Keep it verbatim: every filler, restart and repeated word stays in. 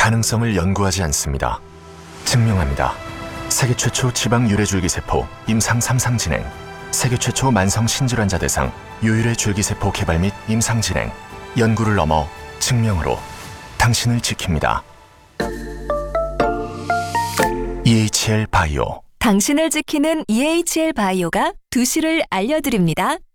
가능성을 연구하지 않습니다. 증명합니다. 세계 최초 지방 유래줄기세포 임상 삼 상 진행, 세계 최초 만성 신질환자 대상 유일의 줄기세포 개발 및 임상 진행, 연구를 넘어 증명으로 당신을 지킵니다. 이에이치엘 바이오. 당신을 지키는 이에이치엘 바이오가 두 시를 알려드립니다.